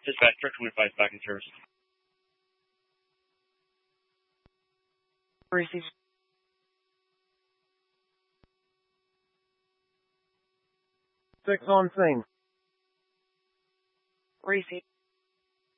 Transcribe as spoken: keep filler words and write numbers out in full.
Dispatch, Director one five back in service. Receive. Six on scene. Receive.